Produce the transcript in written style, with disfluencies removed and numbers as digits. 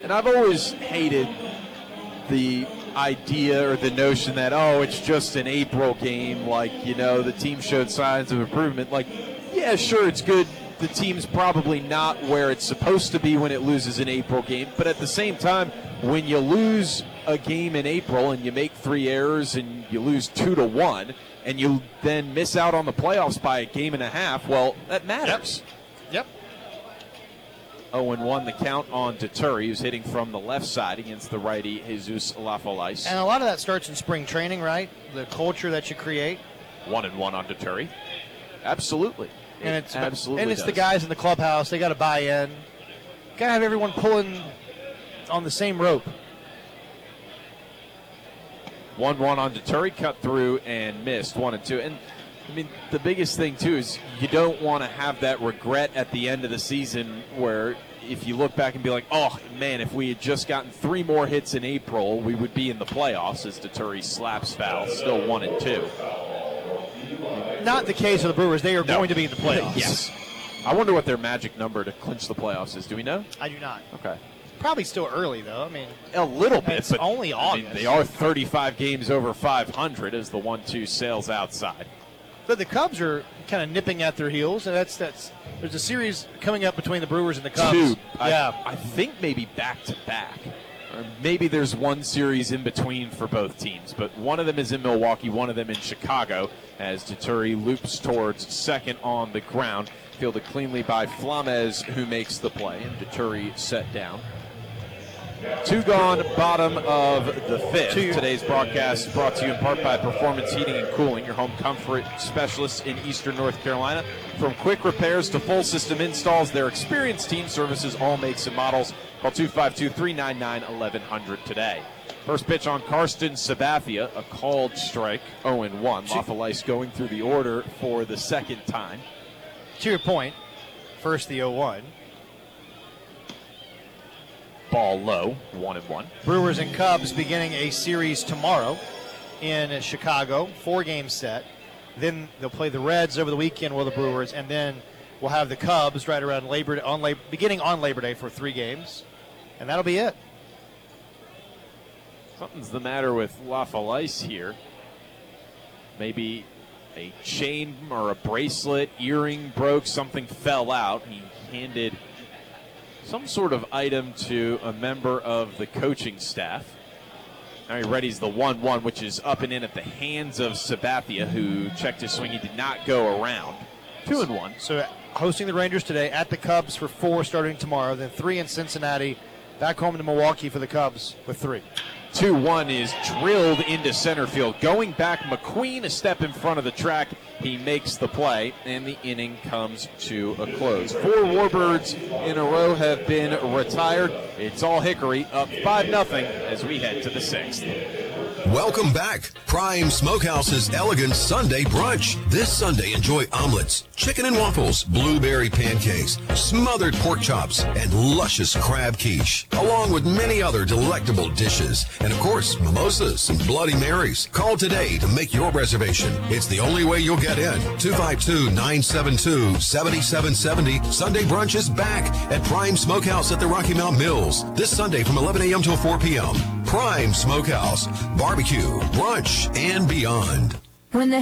And I've always hated the idea or the notion that, it's just an April game. The team showed signs of improvement. Yeah, sure, it's good. The team's probably not where it's supposed to be when it loses an April game. But at the same time, when you lose a game in April and you make 3 errors and you lose 2-1 and you then miss out on the playoffs by a game and a half, well, that matters. Yep. 0-1 the count on Deturi, who's hitting from the left side against the righty Jesus Lafolais. And a lot of that starts in spring training, right? The culture that you create. 1-1 on Deturi. Absolutely. And it's absolutely the guys in the clubhouse. They got to buy in. Got to have everyone pulling on the same rope. 1-1 on Deturi, cut through and missed 1-2. And the biggest thing too is you don't want to have that regret at the end of the season where if you look back and be like, oh man, if we had just gotten 3 more hits in April, we would be in the playoffs. As Deturi slaps foul, still 1-2. Not the case of the Brewers. They are going to be in the playoffs. Yes. I wonder what their magic number to clinch the playoffs is. Do we know? I do not. Okay. Probably still early, though. A little bit. It's but only August. They are 35 games over 500 as the 1-2 sails outside. But the Cubs are kind of nipping at their heels, and that's there's a series coming up between the Brewers and the Cubs. 2. Yeah. I think maybe back-to-back. Or maybe there's one series in between for both teams, but one of them is in Milwaukee, one of them in Chicago, as Deturi loops towards second on the ground. Fielded cleanly by Flames, who makes the play, and Deturi set down. 2 gone, bottom of the 5th. Today's broadcast brought to you in part by Performance Heating and Cooling, your home comfort specialist in Eastern North Carolina. From quick repairs to full system installs, their experienced team services all makes and models. Call 252-399-1100 today. First pitch on Karsten Sabathia, a called strike, 0-1. Lafolais going through the order for the second time. To your point, first the 0-1. Ball low, 1-1. Brewers and Cubs beginning a series tomorrow in Chicago, 4-game set. Then they'll play the Reds over the weekend with the Brewers, and then we'll have the Cubs right around beginning on Labor Day for 3 games, and that'll be it. Something's the matter with Lafolais here. Maybe a chain or a bracelet, earring broke, something fell out. He handed some sort of item to a member of the coaching staff. Now he readies the 1-1, which is up and in at the hands of Sabathia, who checked his swing. He did not go around. 2-1. So hosting the Rangers today, at the Cubs for 4 starting tomorrow, then 3 in Cincinnati, back home to Milwaukee for the Cubs with 3. 2-1 is drilled into center field. Going back, McQueen a step in front of the track. He makes the play, and the inning comes to a close. 4 Warbirds in a row have been retired. It's all Hickory, up 5-0 as we head to the 6th. Welcome back. Prime Smokehouse's Elegant Sunday Brunch. This Sunday, enjoy omelets, chicken and waffles, blueberry pancakes, smothered pork chops, and luscious crab quiche, along with many other delectable dishes. And, of course, mimosas and Bloody Marys. Call today to make your reservation. It's the only way you'll get in. 252-972-7770. Sunday Brunch is back at Prime Smokehouse at the Rocky Mount Mills. This Sunday from 11 a.m. till 4 p.m. Prime Smokehouse. Barbecue, brunch, and beyond. When the